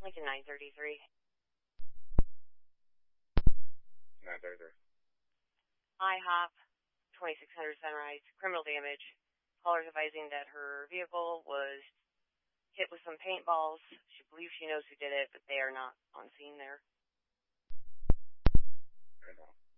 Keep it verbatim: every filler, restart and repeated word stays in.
Lincoln nine thirty-three. nine thirty-three. IHOP, twenty-six hundred Sunrise, criminal damage. Caller's advising that her vehicle was hit with some paintballs. She believes she knows who did it, but they are not on scene there. I know.